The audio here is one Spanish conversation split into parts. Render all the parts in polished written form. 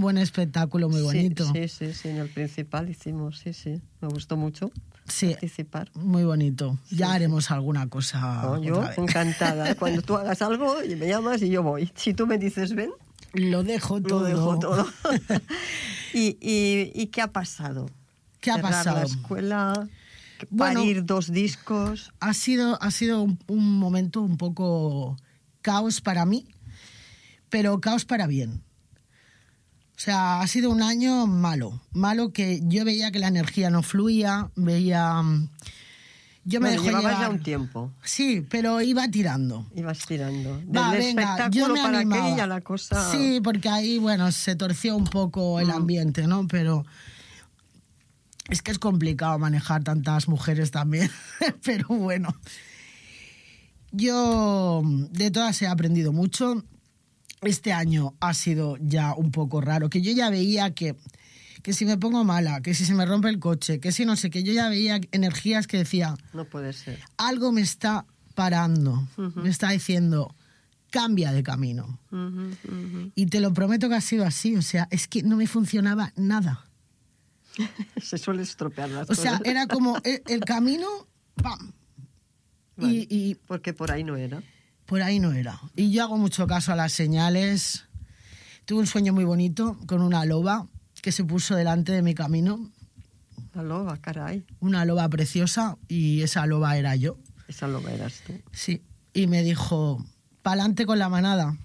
buen espectáculo, muy bonito. Sí, en el Principal hicimos, sí. Me gustó mucho participar. Muy bonito. Ya haremos alguna cosa. No, yo encantada. Cuando tú hagas algo y me llamas y yo voy. Si tú me dices ven, lo dejo todo. ¿Y qué ha pasado? ¿Qué ha pasado? La escuela, parir 2 discos. Ha sido un momento un poco caos para mí, pero caos para bien. O sea, ha sido un año malo que yo veía que la energía no fluía, Yo me dejé llevabas llevar. Ya un tiempo. Sí, pero iba tirando. Ibas tirando. Del espectáculo para aquella la cosa... Sí, porque ahí, se torció un poco el ambiente, ¿no? Pero es que es complicado manejar tantas mujeres también. Pero bueno, yo de todas he aprendido mucho. Este año ha sido ya un poco raro, que yo ya veía que si me pongo mala, que si se me rompe el coche, que si no sé, que yo ya veía energías que decía... No puede ser. Algo me está parando, me está diciendo, cambia de camino. Y te lo prometo que ha sido así, o sea, es que no me funcionaba nada. Se suele estropear las cosas. O sea, era como el camino, ¡pam! Vale, y porque por ahí no era. Por ahí no era. Y yo hago mucho caso a las señales. Tuve un sueño muy bonito con una loba que se puso delante de mi camino. La loba, caray. Una loba preciosa, y esa loba era yo. Esa loba eras tú. Sí. Y me dijo, pa'lante con la manada.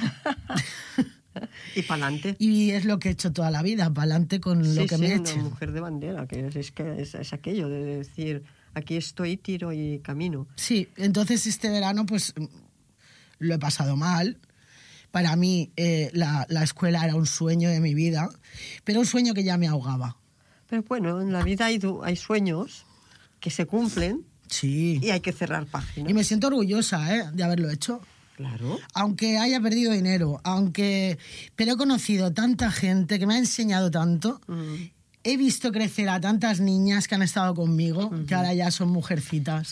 ¿Y pa'lante? Y es lo que he hecho toda la vida, pa'lante con lo que me eche. Sí, una mujer de bandera, que es aquello de decir, aquí estoy, tiro y camino. Sí, entonces este verano pues lo he pasado mal. Para mí la escuela era un sueño de mi vida, pero un sueño que ya me ahogaba. Pero bueno, en la vida hay sueños que se cumplen. Sí. Y hay que cerrar páginas. Y me siento orgullosa de haberlo hecho. Claro. Aunque haya perdido dinero, pero he conocido tanta gente que me ha enseñado tanto. He visto crecer a tantas niñas que han estado conmigo, que ahora ya son mujercitas.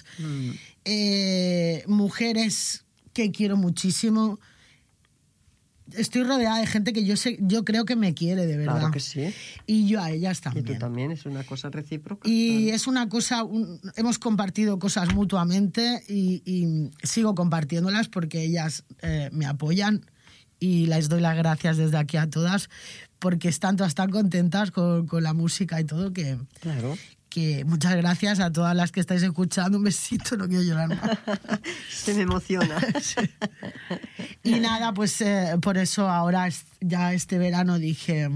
Mujeres que quiero muchísimo. Estoy rodeada de gente que yo creo que me quiere de verdad. Claro que sí. Y yo a ellas también. Y tú también, es una cosa recíproca. Y claro. es una cosa, hemos compartido cosas mutuamente y sigo compartiéndolas porque ellas me apoyan, y les doy las gracias desde aquí a todas porque están todas tan contentas con la música y todo que... Claro. Que muchas gracias a todas las que estáis escuchando. Un besito, no quiero llorar más. Se me emociona. Sí. Y nada, pues por eso ahora ya este verano dije...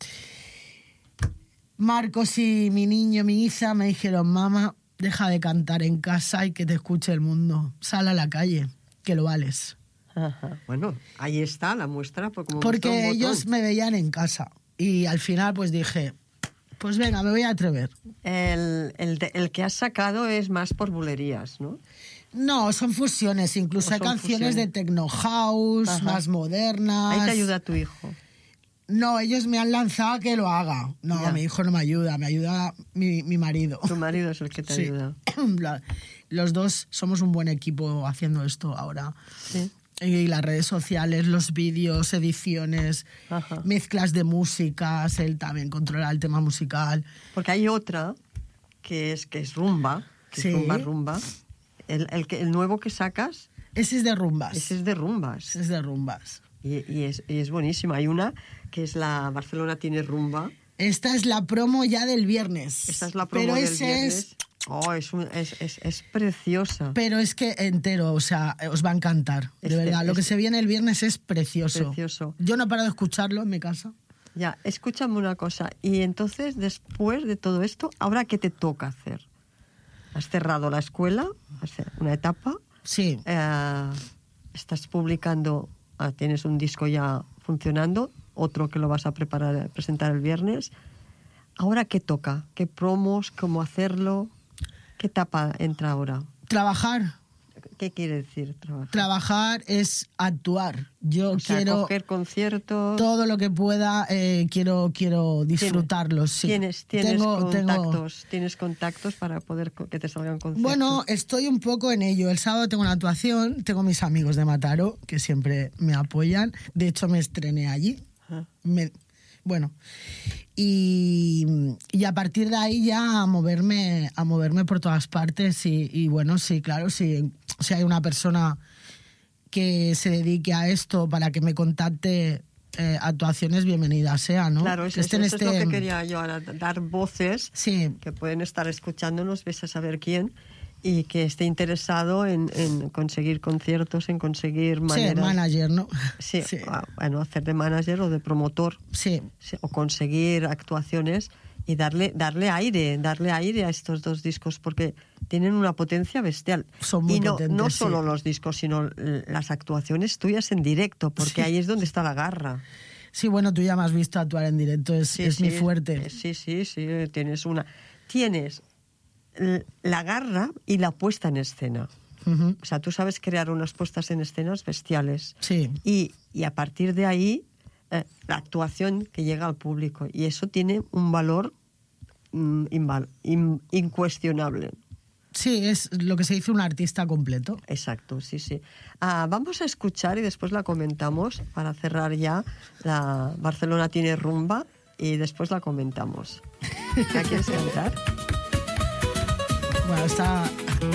Marcos y mi niño, mi hija, me dijeron, mamá, deja de cantar en casa y que te escuche el mundo. Sal a la calle, que lo vales. Ajá. Bueno, ahí está la muestra. Porque ellos me veían en casa. Y al final pues dije... Pues venga, me voy a atrever. El que has sacado es más por bulerías, ¿no? No, son fusiones. Incluso hay canciones de techno house, más modernas. Ahí te ayuda tu hijo. No, ellos me han lanzado a que lo haga. No, ya. Mi hijo no me ayuda mi marido. Tu marido es el que te ayuda. Los dos somos un buen equipo haciendo esto ahora. Sí. Y las redes sociales, los vídeos, ediciones, mezclas de músicas, él también controla el tema musical. Porque hay otra que es rumba, sí. Es rumba. El nuevo que sacas... Ese es de rumbas. Ese es de rumbas. Ese es de rumbas. Y es buenísima. Hay una que es la Barcelona tiene rumba. Esta es la promo ya del viernes. Esta es la promo del viernes. Es preciosa. Pero es que entero, o sea, os va a encantar, de verdad. Lo que se viene el viernes es precioso. Yo no paro de escucharlo en mi casa. Ya, escúchame una cosa. Y entonces, después de todo esto, ¿ahora qué te toca hacer? Has cerrado la escuela, una etapa. Sí. Estás publicando, tienes un disco ya funcionando, otro que lo vas a presentar el viernes. ¿Ahora qué toca? ¿Qué promos? ¿Cómo hacerlo? ¿Qué etapa entra ahora? Trabajar. ¿Qué quiere decir trabajar? Trabajar es actuar. Yo quiero coger conciertos. Todo lo que pueda, quiero disfrutarlos. Sí. ¿Tienes contactos para poder que te salgan conciertos? Bueno, estoy un poco en ello. El sábado tengo una actuación, tengo mis amigos de Mataró que siempre me apoyan. De hecho, me estrené allí. Bueno, y a partir de ahí ya a moverme por todas partes y bueno, sí, claro, si hay una persona que se dedique a esto para que me contacte, actuaciones, bienvenidas sea, ¿no? Claro, eso es lo que quería yo, ahora, dar voces, sí, que pueden estar escuchándonos, ves a saber quién, y que esté interesado en conseguir conciertos, en conseguir maneras... Sí, manager, ¿no? Sí, sí. Bueno, hacer de manager o de promotor. Sí. Sí, o conseguir actuaciones y darle aire a estos dos discos, porque tienen una potencia bestial. Son muy potentes, no sí. solo los discos, sino las actuaciones tuyas en directo, porque ahí es donde está la garra. Sí, bueno, tú ya me has visto actuar en directo, es mi fuerte. Sí, tienes la garra y la puesta en escena. Uh-huh. O sea, tú sabes crear unas puestas en escenas bestiales. Sí. Y a partir de ahí, la actuación que llega al público. Y eso tiene un valor incuestionable. Sí, es lo que se dice un artista completo. Exacto, sí. Vamos a escuchar y después la comentamos para cerrar ya. La Barcelona tiene rumba y después la comentamos. ¿Ya quieres cantar? Bueno, está...